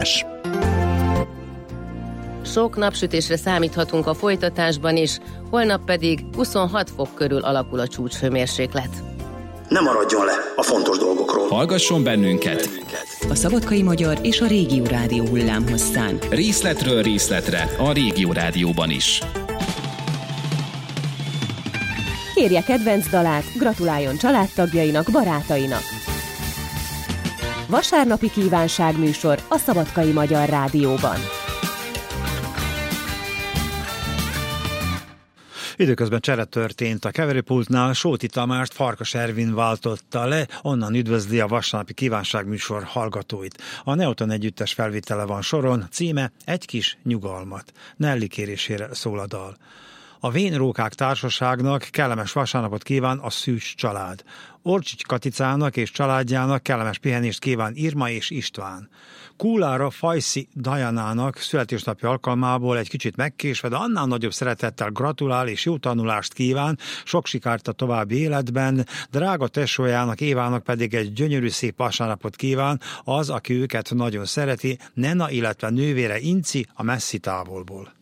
Időjárás. Sok napsütésre számíthatunk a folytatásban is, holnap pedig 26 fok körül alakul a csúcshőmérséklet. Ne maradjon le a fontos dolgokról. Hallgasson bennünket a Szabadkai Magyar és a Régió Rádió hullámhosszán. Részletről részletre a Régió Rádióban is. Kérje kedvenc dalát, gratuláljon családtagjainak, barátainak. Vasárnapi kívánságműsor a Szabadkai Magyar Rádióban. Időközben csere történt a keverőpultnál, Sóti Tamást Farkas Ervin váltotta le, onnan üdvözli a vasárnapi kívánságműsor hallgatóit. A Neoton együttes felvétele van soron, címe Egy kis nyugalmat. Nelly kérésére szól a dal. A Vénrókák társaságnak kellemes vasárnapot kíván a Szűcs család. Orcsics Katicának és családjának kellemes pihenést kíván Irma és István. Kúlára Fajszi Dajanának születésnapja alkalmából egy kicsit megkésve, de annál nagyobb szeretettel gratulál és jó tanulást kíván, sok sikert a további életben, drága tesójának Évának pedig egy gyönyörű szép vasárnapot kíván, az, aki őket nagyon szereti, Nena, illetve nővére Inci a messzi távolból.